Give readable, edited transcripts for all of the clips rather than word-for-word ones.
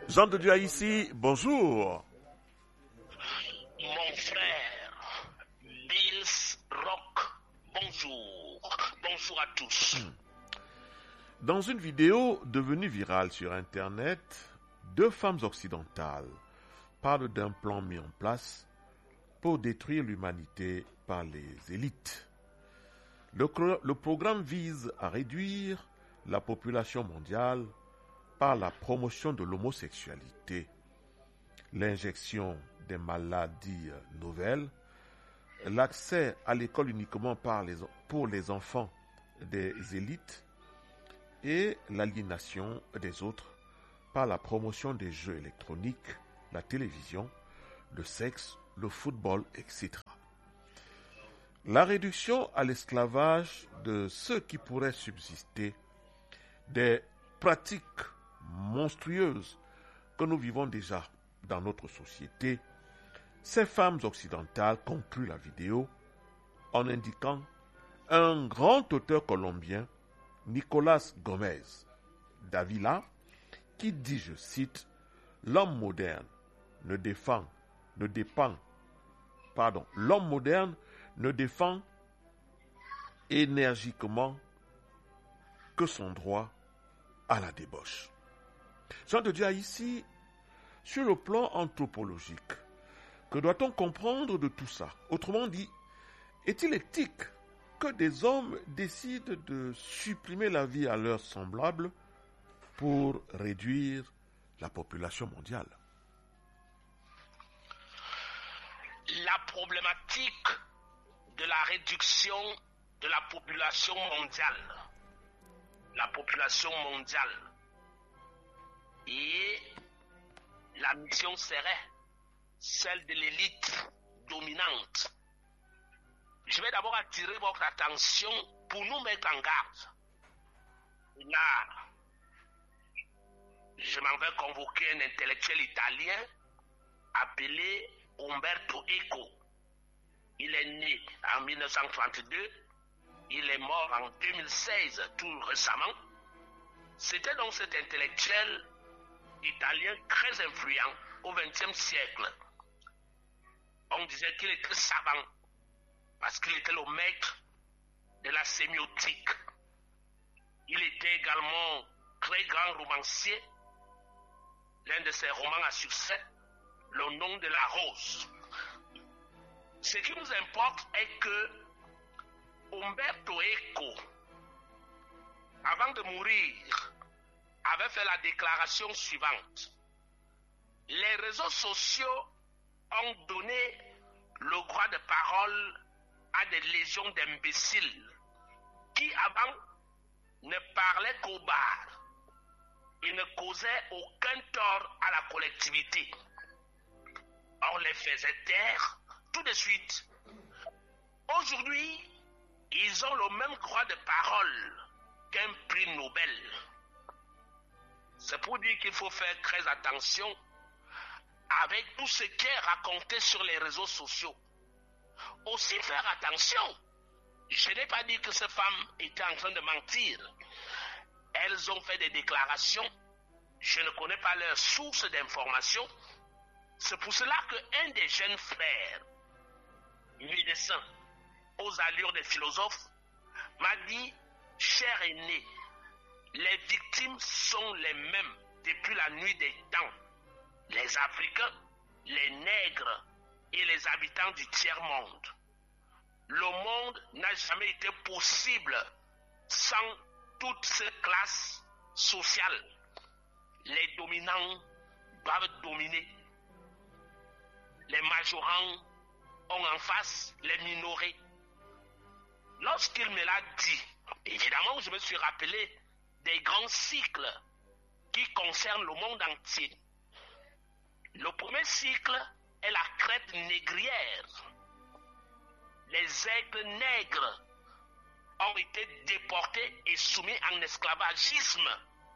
Jean de Dieu ici, bonjour. Mon frère, Bills Rock, bonjour. Bonjour à tous. Dans une vidéo devenue virale sur Internet, deux femmes occidentales parlent d'un plan mis en place pour détruire l'humanité par les élites. Le programme vise à réduire la population mondiale par la promotion de l'homosexualité, l'injection des maladies nouvelles, l'accès à l'école uniquement pour les enfants des élites et l'aliénation des autres par la promotion des jeux électroniques, la télévision, le sexe, le football, etc. La réduction à l'esclavage de ceux qui pourraient subsister, des pratiques monstrueuses que nous vivons déjà dans notre société, ces femmes occidentales concluent la vidéo en indiquant un grand auteur colombien, Nicolas Gomez Davila, qui dit, je cite, « L'homme moderne ne défend énergiquement que son droit à la débauche. » Jean de Dieu ici, sur le plan anthropologique, que doit-on comprendre de tout ça? Autrement dit, est-il éthique que des hommes décident de supprimer la vie à leurs semblables pour réduire la population mondiale? La problématique de la réduction de la population mondiale, et la mission serait celle de l'élite dominante. Je vais d'abord attirer votre attention pour nous mettre en garde. Là, je m'en vais convoquer un intellectuel italien appelé Umberto Eco. Il est né en 1932, il est mort en 2016, tout récemment. C'était donc cet intellectuel italien très influent au XXe siècle. On disait qu'il était savant parce qu'il était le maître de la sémiotique. Il était également très grand romancier. L'un de ses romans à succès, Le nom de la rose. Ce qui nous importe est que Umberto Eco, avant de mourir, avait fait la déclaration suivante. Les réseaux sociaux ont donné le droit de parole à des légions d'imbéciles qui avant ne parlaient qu'au bar et ne causaient aucun tort à la collectivité. On les faisait taire tout de suite. Aujourd'hui, ils ont le même droit de parole qu'un prix Nobel. C'est pour dire qu'il faut faire très attention avec tout ce qui est raconté sur les réseaux sociaux. Aussi faire attention. Je n'ai pas dit que ces femmes étaient en train de mentir. Elles ont fait des déclarations. Je ne connais pas leur source d'information. C'est pour cela qu'un des jeunes frères, médecin, aux allures de philosophe, m'a dit, cher aîné, les victimes sont les mêmes depuis la nuit des temps. Les Africains, les nègres et les habitants du tiers-monde. Le monde n'a jamais été possible sans toutes ces classes sociales. Les dominants doivent dominer. Les majorants ont en face les minorés. Lorsqu'il me l'a dit, évidemment, je me suis rappelé des grands cycles qui concernent le monde entier. Le premier cycle est la crête négrière. Les aigles nègres ont été déportés et soumis en esclavagisme.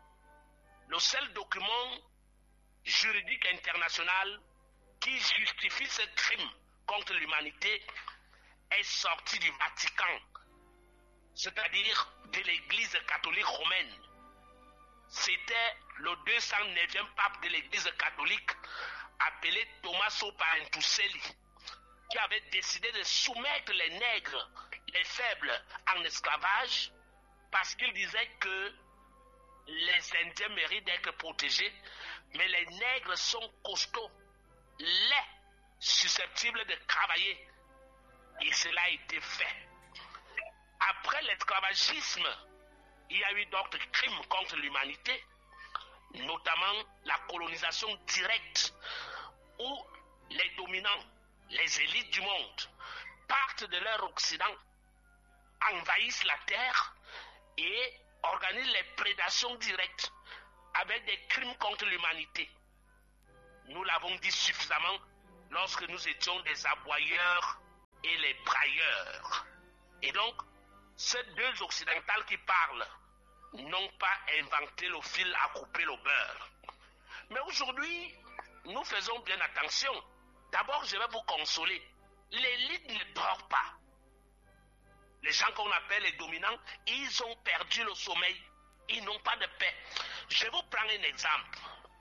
Le seul document juridique international qui justifie ce crime contre l'humanité est sorti du Vatican, c'est-à-dire de l'Église catholique romaine. C'était le 209e pape de l'Église catholique, appelé Tommaso Parentuselli, qui avait décidé de soumettre les nègres, les faibles, en esclavage, parce qu'il disait que les Indiens méritent d'être protégés, mais les nègres sont costauds, laids, susceptibles de travailler. Et cela a été fait. Après l'esclavagisme, il y a eu d'autres crimes contre l'humanité, notamment la colonisation directe, où les dominants, les élites du monde, partent de leur Occident, envahissent la terre et organisent les prédations directes avec des crimes contre l'humanité. Nous l'avons dit suffisamment lorsque nous étions des aboyeurs et les brailleurs. Et donc, ces deux occidentales qui parlent n'ont pas inventé le fil à couper le beurre. Mais aujourd'hui, nous faisons bien attention. D'abord, je vais vous consoler. L'élite ne dort pas. Les gens qu'on appelle les dominants, ils ont perdu le sommeil. Ils n'ont pas de paix. Je vous prends un exemple.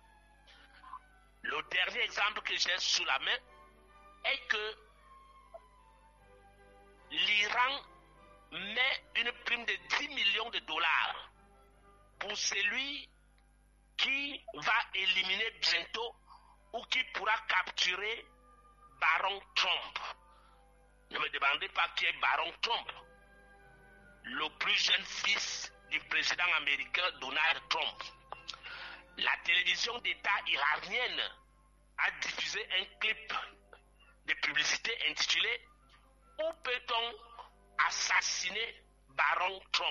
Le dernier exemple que j'ai sous la main est que l'Iran met une prime de 10 millions de dollars pour celui qui va éliminer bientôt ou qui pourra capturer Baron Trump. Ne me demandez pas qui est Baron Trump. Le plus jeune fils du président américain Donald Trump. La télévision d'État iranienne a diffusé un clip de publicité intitulé « Où peut-on assassiner Baron Trump ?»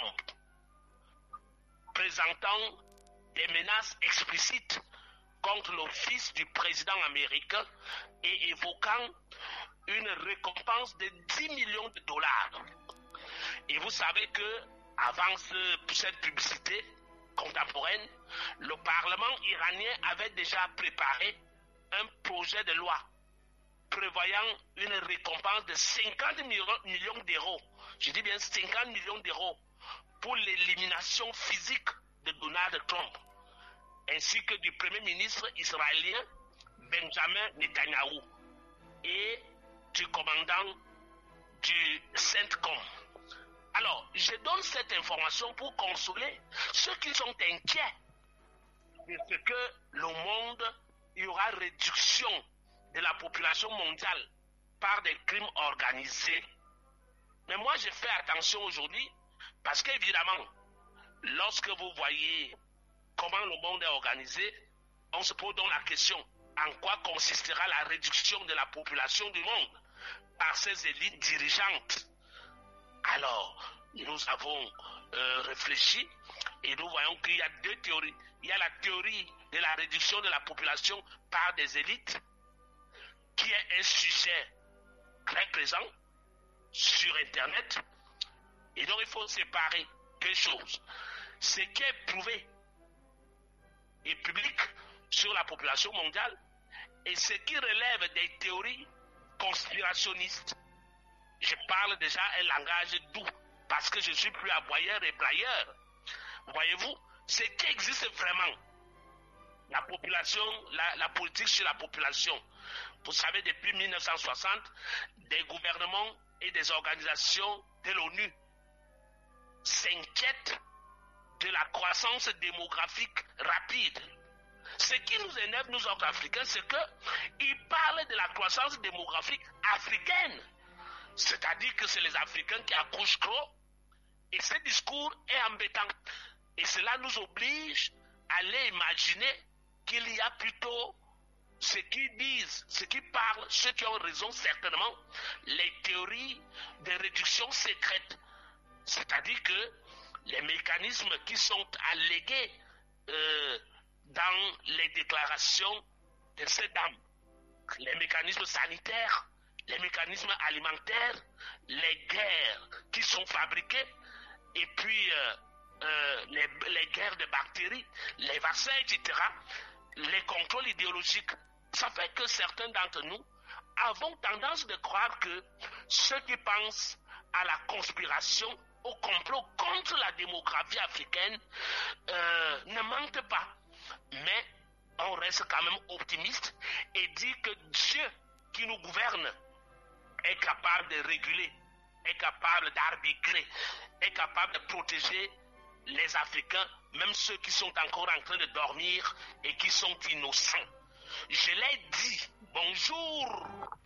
présentant des menaces explicites contre le fils du président américain et évoquant une récompense de 10 millions de dollars. Et vous savez que avant cette publicité contemporaine, le Parlement iranien avait déjà préparé un projet de loi prévoyant une récompense de 50 millions d'euros. Je dis bien 50 millions d'euros pour l'élimination physique de Donald Trump, ainsi que du Premier ministre israélien Benjamin Netanyahou et du commandant du CENTCOM. Alors, je donne cette information pour consoler ceux qui sont inquiets de ce que le monde, il y aura réduction de la population mondiale par des crimes organisés. Mais moi, je fais attention aujourd'hui parce qu'évidemment, lorsque vous voyez comment le monde est organisé, on se pose donc la question, en quoi consistera la réduction de la population du monde par ces élites dirigeantes? Alors, nous avons réfléchi et nous voyons qu'il y a deux théories. Il y a la théorie de la réduction de la population par des élites, qui est un sujet très présent sur Internet. Et donc, il faut séparer deux choses. Ce qui est prouvé et public sur la population mondiale et ce qui relève des théories conspirationnistes. Je parle déjà un langage doux parce que je suis plus aboyeur et brailleur. Voyez-vous, ce qui existe vraiment, la population, la politique sur la population. Vous savez, depuis 1960, des gouvernements et des organisations de l'ONU s'inquiètent de la croissance démographique rapide. Ce qui nous énerve, nous autres Africains, c'est qu'ils parlent de la croissance démographique africaine. C'est-à-dire que c'est les Africains qui accouchent gros. Et ce discours est embêtant. Et cela nous oblige à aller imaginer qu'il y a plutôt ce qu'ils disent, ce qui parlent, ceux qui ont raison certainement, les théories de réduction secrète. C'est-à-dire que les mécanismes qui sont allégués dans les déclarations de ces dames, les mécanismes sanitaires, les mécanismes alimentaires, les guerres qui sont fabriquées, et puis les guerres de bactéries, les vaccins, etc., les contrôles idéologiques, ça fait que certains d'entre nous avons tendance de croire que ceux qui pensent à la conspiration, au complot contre la démographie africaine, ne mentent pas. reste quand même optimiste et dit que Dieu qui nous gouverne est capable de réguler, est capable d'arbitrer, est capable de protéger les Africains, même ceux qui sont encore en train de dormir et qui sont innocents. Je l'ai dit, bonjour